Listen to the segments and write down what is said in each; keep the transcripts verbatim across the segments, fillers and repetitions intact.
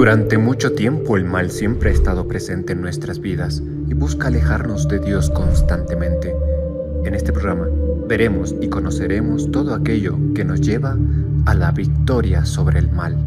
Durante mucho tiempo el mal siempre ha estado presente en nuestras vidas y busca alejarnos de Dios constantemente. En este programa veremos y conoceremos todo aquello que nos lleva a la victoria sobre el mal.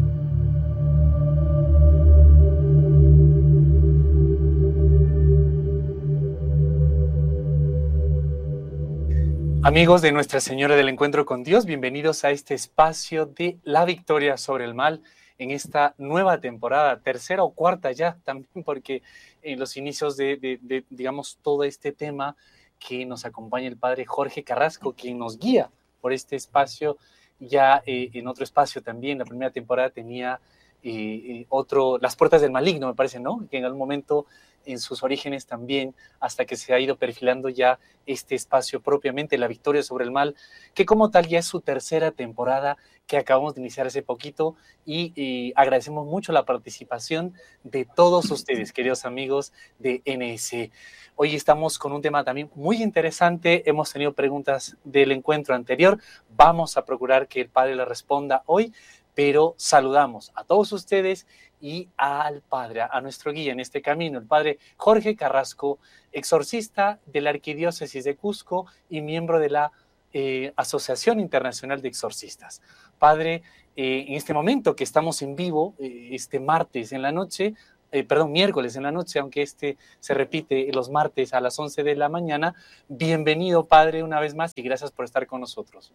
Amigos de Nuestra Señora del Encuentro con Dios, bienvenidos a este espacio de la victoria sobre el mal en esta nueva temporada, tercera o cuarta ya también, porque en los inicios de, de, de digamos, todo este tema que nos acompaña el Padre Jorge Carrasco, quien nos guía por este espacio, ya eh, en otro espacio también, la primera temporada tenía eh, eh, otro, Las Puertas del Maligno, me parece, ¿no? Que en algún momento en sus orígenes también, hasta que se ha ido perfilando ya este espacio propiamente, La Victoria sobre el Mal, que como tal ya es su tercera temporada que acabamos de iniciar hace poquito y, y agradecemos mucho la participación de todos ustedes, queridos amigos de N S. Hoy estamos con un tema también muy interesante, hemos tenido preguntas del encuentro anterior, vamos a procurar que el Padre le responda hoy, pero saludamos a todos ustedes y al Padre, a nuestro guía en este camino, el Padre Jorge Carrasco, exorcista de la Arquidiócesis de Cusco y miembro de la eh, Asociación Internacional de Exorcistas. Padre, eh, en este momento que estamos en vivo, eh, este martes en la noche, eh, perdón, miércoles en la noche, aunque este se repite los martes a las once de la mañana, bienvenido, Padre, una vez más y gracias por estar con nosotros.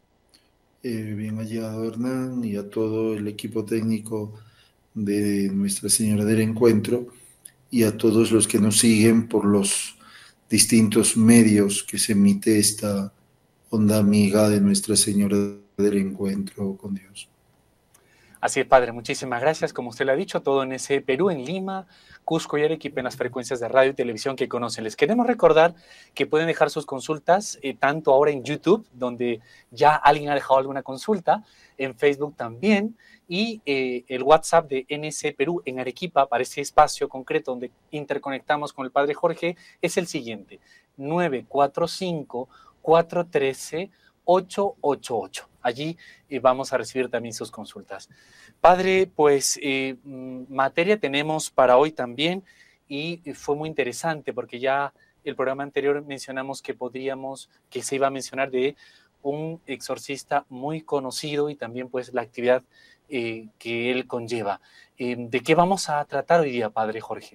Eh, bien hallado, Hernán, y a todo el equipo técnico de Nuestra Señora del Encuentro y a todos los que nos siguen por los distintos medios que se emite esta onda amiga de Nuestra Señora del Encuentro con Dios. Así es, Padre, muchísimas gracias. Como usted lo ha dicho, todo en ese Perú, en Lima, Cusco y Arequipa en las frecuencias de radio y televisión que conocen. Les queremos recordar que pueden dejar sus consultas, eh, tanto ahora en YouTube, donde ya alguien ha dejado alguna consulta, en Facebook también, y eh, el WhatsApp de N S Perú en Arequipa, para ese espacio concreto donde interconectamos con el Padre Jorge, es el siguiente, nueve cuatro cinco, cuatro uno tres, ocho ocho ocho. Allí eh, vamos a recibir también sus consultas. Padre, pues eh, materia tenemos para hoy también y fue muy interesante porque ya el programa anterior mencionamos que podríamos, que se iba a mencionar de un exorcista muy conocido y también pues la actividad eh, que él conlleva. Eh, ¿De qué vamos a tratar hoy día, Padre Jorge?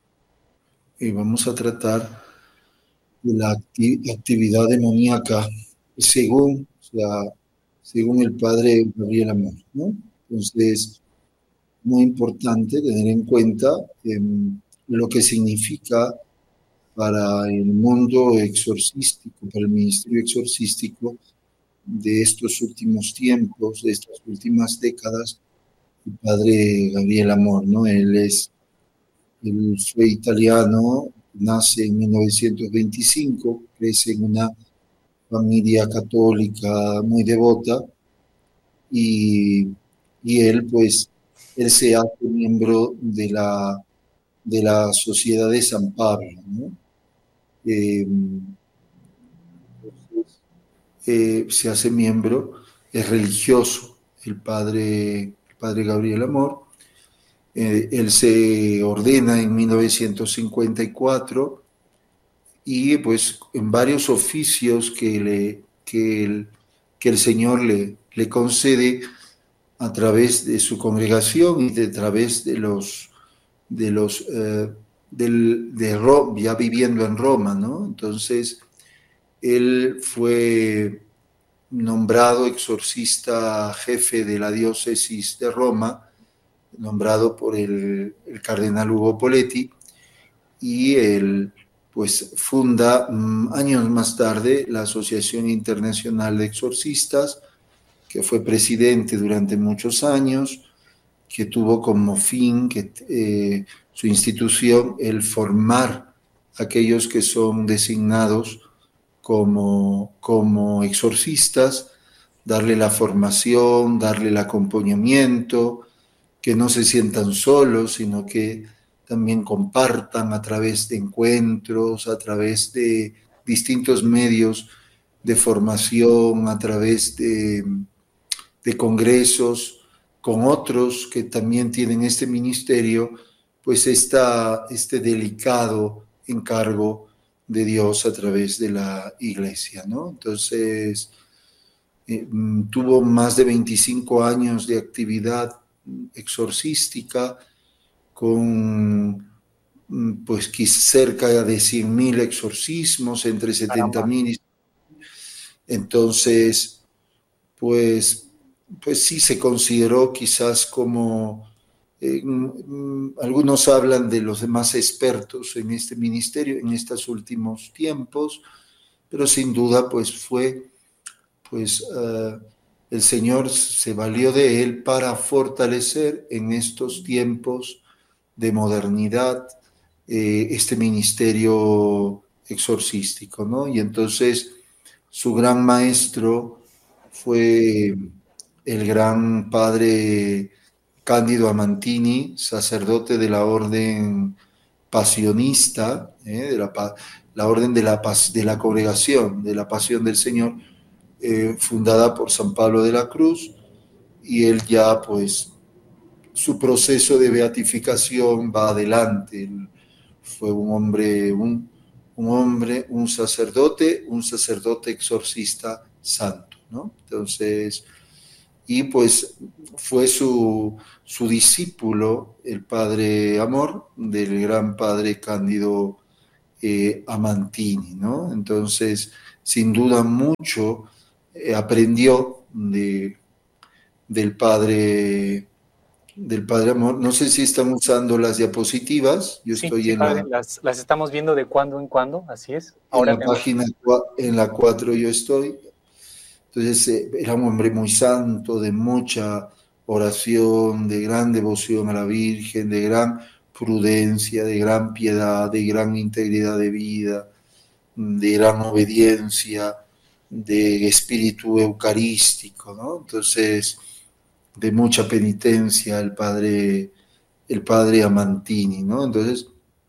Y vamos a tratar de la acti- actividad demoníaca según la según el Padre Gabriel Amor, ¿no? Entonces, muy importante tener en cuenta eh, lo que significa para el mundo exorcístico, para el ministerio exorcístico de estos últimos tiempos, de estas últimas décadas, el Padre Gabriel Amor, ¿no? Él es, él fue italiano, nace en mil novecientos veinticinco, crece en una familia católica muy devota, y, y él pues él se hace miembro de la, de la Sociedad de San Pablo, ¿no? Eh, entonces, eh, se hace miembro, es religioso, el padre, el padre Gabriel Amor. Eh, él se ordena en mil novecientos cincuenta y cuatro y pues en varios oficios que, le, que, el, que el Señor le, le concede a través de su congregación y de, a través de los, de los eh, del, de Roma, ya viviendo en Roma, ¿no? Entonces, él fue nombrado exorcista jefe de la diócesis de Roma, nombrado por el, el cardenal Ugo Poletti, y él pues funda um, años más tarde la Asociación Internacional de Exorcistas, que fue presidente durante muchos años, que tuvo como fin que eh, su institución el formar a aquellos que son designados como, como exorcistas, darle la formación, darle el acompañamiento, que no se sientan solos, sino que también compartan a través de encuentros, a través de distintos medios de formación, a través de, de congresos, con otros que también tienen este ministerio, pues esta, este delicado encargo de Dios a través de la iglesia, ¿no? Entonces, eh, tuvo más de veinticinco años de actividad exorcística con pues cerca de cien mil exorcismos, entre setenta mil y... Entonces, pues, pues sí se consideró quizás como... Eh, algunos hablan de los demás expertos en este ministerio en estos últimos tiempos, pero sin duda pues fue, pues uh, el Señor se valió de él para fortalecer en estos tiempos de modernidad eh, este ministerio exorcístico, ¿no? Y entonces su gran maestro fue el gran padre Cándido Amantini, sacerdote de la orden pasionista, ¿eh? de la, la orden de la, de la congregación, de la Pasión del Señor, eh, fundada por San Pablo de la Cruz, y él ya pues su proceso de beatificación va adelante. Él fue un hombre, un, un hombre, un sacerdote, un sacerdote exorcista santo, ¿no? Entonces, y pues fue su, su discípulo, el padre Amor, del gran padre Cándido eh, Amantini, ¿no? Entonces, sin duda mucho eh, aprendió de, del padre del padre Amor. No sé si están usando las diapositivas. Yo sí, estoy sí, en padre, la... las, las estamos viendo de cuando en cuando, así es. Ahora Ahora en la página, en la cuatro yo estoy. Entonces eh, era un hombre muy santo, de mucha oración, de gran devoción a la Virgen, de gran prudencia, de gran piedad, de gran integridad de vida, de gran obediencia, de espíritu eucarístico, ¿no? Entonces, de mucha penitencia el padre, el padre Amantini, ¿no? Entonces,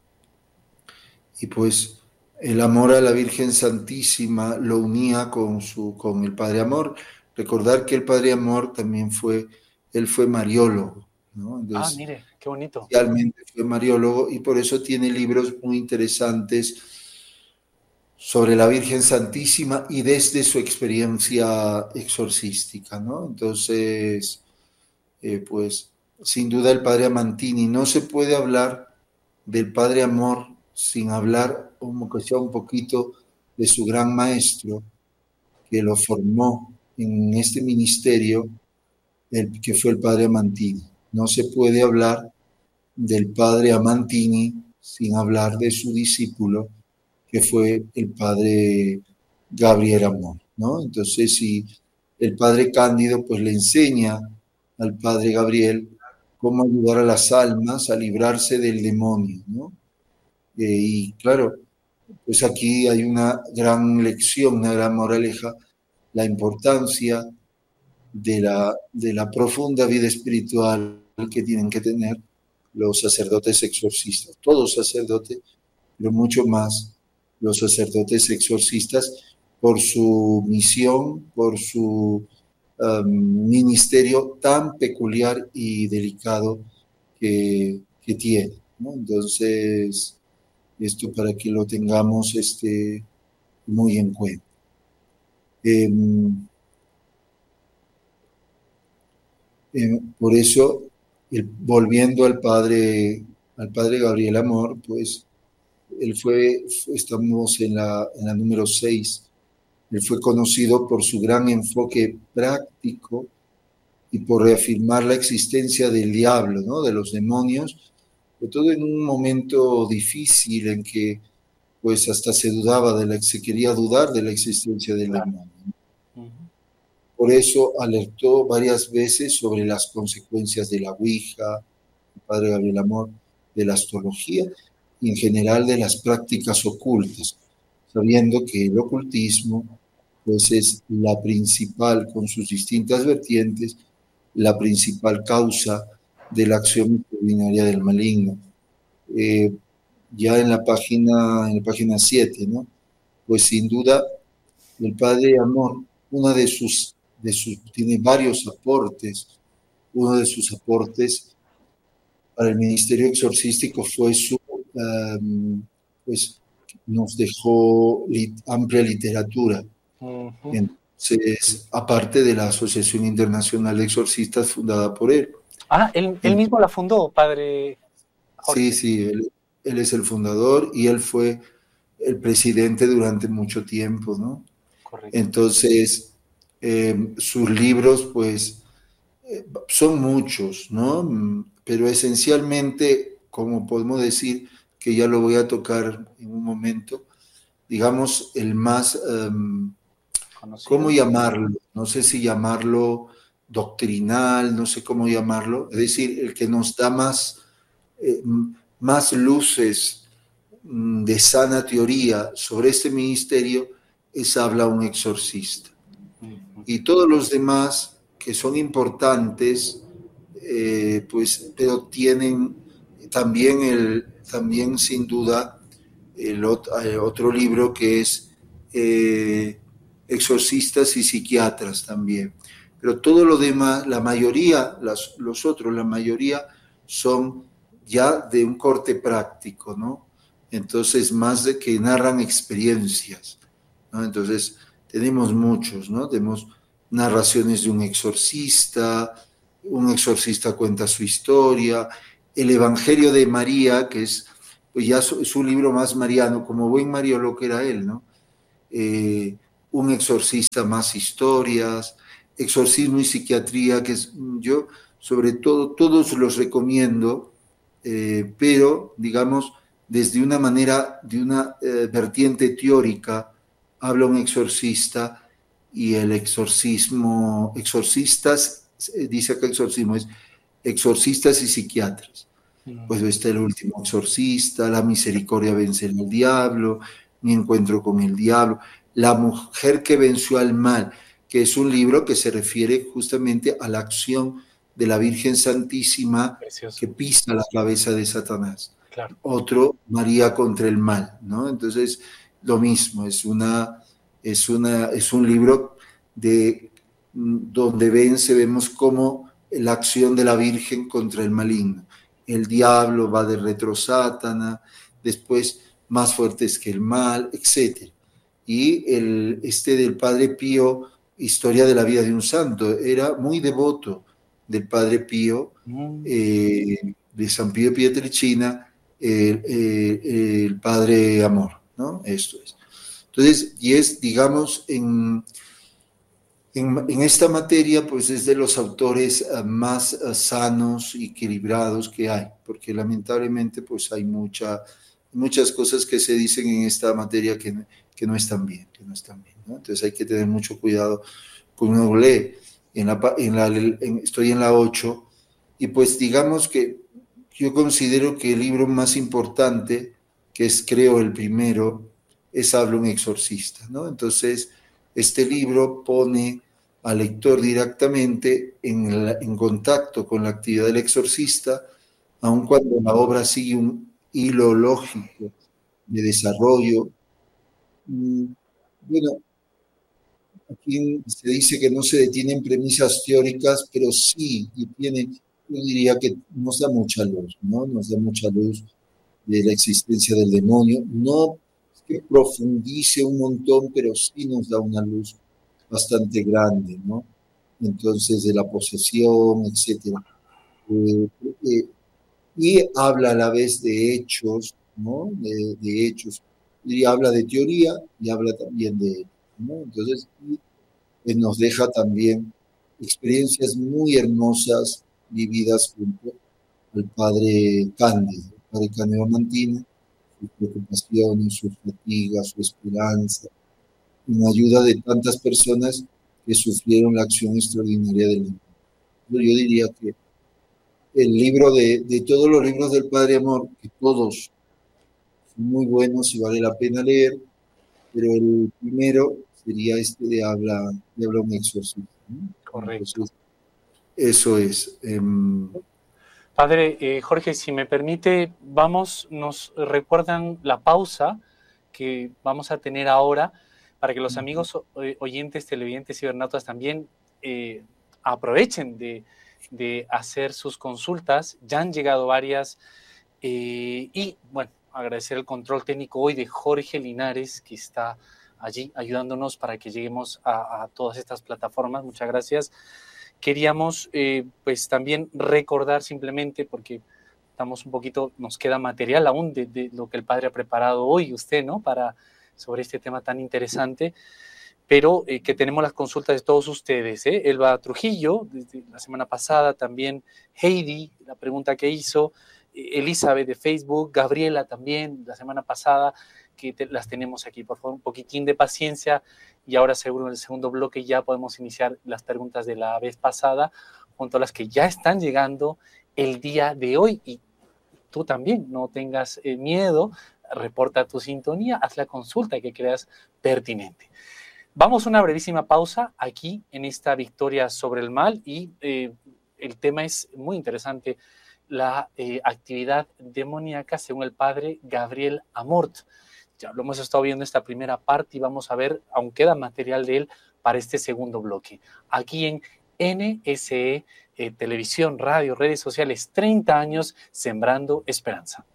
y pues el amor a la Virgen Santísima lo unía con, su, con el Padre Amor. Recordar que el Padre Amor también fue, él fue mariólogo, ¿no? Entonces, ah, mire, qué bonito. Realmente fue mariólogo y por eso tiene libros muy interesantes sobre la Virgen Santísima y desde su experiencia exorcística, ¿no? Entonces, eh, pues, sin duda el Padre Amantini, no se puede hablar del Padre Amor sin hablar, como que sea un poquito, de su gran maestro que lo formó en este ministerio, el, que fue el Padre Amantini. No se puede hablar del Padre Amantini sin hablar de su discípulo, que fue el Padre Gabriel Amor, ¿no? Entonces, si el Padre Cándido pues le enseña al Padre Gabriel cómo ayudar a las almas a librarse del demonio, ¿no? Eh, y claro, pues aquí hay una gran lección, una gran moraleja, la importancia de la, de la profunda vida espiritual que tienen que tener los sacerdotes exorcistas, todos sacerdotes, pero mucho más los sacerdotes exorcistas por su misión, por su um, ministerio tan peculiar y delicado que, que tiene, ¿no? Entonces, esto para que lo tengamos este, muy en cuenta. Eh, eh, por eso, el, volviendo al padre, al padre Gabriel Amor, pues él fue, estamos en la, en la número seis, él fue conocido por su gran enfoque práctico y por reafirmar la existencia del diablo, ¿no? De los demonios, sobre todo en un momento difícil en que pues hasta se dudaba de la, se quería dudar de la existencia del demonio. Uh-huh. Por eso alertó varias veces sobre las consecuencias de la Ouija, el padre Gabriel Amor, de la astrología y en general de las prácticas ocultas, sabiendo que el ocultismo pues es la principal, con sus distintas vertientes, la principal causa de la acción extraordinaria del maligno. Eh, ya en la página, en la página siete, ¿no? Pues sin duda el padre Amor, una de sus, de sus, tiene varios aportes uno de sus aportes para el ministerio exorcístico fue su, um, pues nos dejó lit amplia literatura. Uh-huh. Entonces, aparte de la Asociación Internacional de Exorcistas fundada por él. Ah, él, él mismo la fundó, padre Jorge. Sí, sí, él, él es el fundador y él fue el presidente durante mucho tiempo, ¿no? Correcto. Entonces, eh, sus libros, pues, eh, son muchos, ¿no? Pero esencialmente, como podemos decir, que ya lo voy a tocar en un momento, digamos, el más, um, ¿cómo llamarlo? No sé si llamarlo doctrinal, no sé cómo llamarlo, es decir, el que nos da más, eh, más luces de sana teoría sobre este ministerio es Habla un exorcista. Uh-huh. Y todos los demás que son importantes, eh, pues, pero tienen también, el, también sin duda el, el otro libro que es eh, Exorcistas y Psiquiatras también. Pero todo lo demás, la mayoría, las, los otros, la mayoría son ya de un corte práctico, ¿no? Entonces, más de que narran experiencias, ¿no? Entonces, tenemos muchos, ¿no? Tenemos narraciones de un exorcista, un exorcista cuenta su historia, el Evangelio de María, que es pues ya su, su libro más mariano, como buen mariolo que era él, ¿no? Eh, un exorcista más historias, exorcismo y psiquiatría, que es, yo sobre todo, todos los recomiendo, eh, pero, digamos, desde una manera, de una eh, vertiente teórica, habla un exorcista y el exorcismo, exorcistas, eh, dice que exorcismo es exorcistas y psiquiatras. Pues está El último exorcista, La misericordia vence al diablo, Mi encuentro con el diablo, La mujer que venció al mal, que es un libro que se refiere justamente a la acción de la Virgen Santísima. Precioso. Que pisa la cabeza de Satanás. Claro. Otro, María contra el mal, ¿no? Entonces, lo mismo, es, una, es, una, es un libro de, donde vence, vemos cómo la acción de la Virgen contra el maligno. El diablo va de retro Sátana, después Más fuertes que el mal, etcétera. Y el, este del Padre Pío, Historia de la vida de un santo, era muy devoto del Padre Pío, mm. eh, de San Pío Pietrelcina, eh, eh, el Padre Amor, ¿no? Esto es. Entonces, y es, digamos, en... En, en esta materia, pues es de los autores uh, más uh, sanos y equilibrados que hay, porque lamentablemente pues hay mucha, muchas cosas que se dicen en esta materia que, que no están bien, que no están bien, ¿no? Entonces hay que tener mucho cuidado cuando uno lee. En la, en la, en, estoy en la ocho y pues digamos que yo considero que el libro más importante, que es creo el primero, es Habla un exorcista, ¿no? Entonces este libro pone al lector directamente en, la, en contacto con la actividad del exorcista, aun cuando la obra sigue un hilo lógico de desarrollo. Bueno, aquí se dice que no se detienen premisas teóricas, pero sí, y tiene, yo diría que nos da mucha luz, ¿no? Nos da mucha luz de la existencia del demonio. No que profundice un montón, pero sí nos da una luz bastante grande, ¿no? Entonces, de la posesión, etcétera. Eh, eh, y habla a la vez de hechos, ¿no? De, de hechos. Y habla de teoría y habla también de hechos, ¿no? Entonces, eh, nos deja también experiencias muy hermosas vividas junto al padre Cándido, el padre Cándido Mantina, sus preocupaciones, sus fatigas, su esperanza, en ayuda de tantas personas que sufrieron la acción extraordinaria del libro. Yo diría que el libro de, de todos los libros del Padre Amor, que todos son muy buenos y vale la pena leer, pero el primero sería este de Habla, de Habla un exorcista, ¿no? Correcto. Entonces, eso es. Eh, Padre eh, Jorge, si me permite, vamos, nos recuerdan la pausa que vamos a tener ahora para que los amigos oyentes, televidentes y cibernautas también eh, aprovechen de de hacer sus consultas. Ya han llegado varias eh, y, bueno, agradecer el control técnico hoy de Jorge Linares, que está allí ayudándonos para que lleguemos a, a todas estas plataformas. Muchas gracias. Queríamos, eh, pues, también recordar simplemente, porque estamos un poquito, nos queda material aún de, de lo que el Padre ha preparado hoy, usted, ¿no?, para, sobre este tema tan interesante, pero eh, que tenemos las consultas de todos ustedes, ¿eh? Elba Trujillo, desde la semana pasada, también Heidi, la pregunta que hizo, Elizabeth de Facebook, Gabriela también, la semana pasada, que te, las tenemos aquí. Por favor, un poquitín de paciencia y ahora seguro en el segundo bloque ya podemos iniciar las preguntas de la vez pasada junto a las que ya están llegando el día de hoy. Y tú también, no tengas eh, miedo, reporta tu sintonía, haz la consulta que creas pertinente. Vamos a una brevísima pausa aquí en esta victoria sobre el mal y eh, el tema es muy interesante, la eh, actividad demoníaca según el padre Gabriel Amort. Ya lo hemos estado viendo en esta primera parte y vamos a ver, aún queda material de él para este segundo bloque. Aquí en N S E, eh, Televisión, Radio, Redes Sociales, treinta años sembrando esperanza.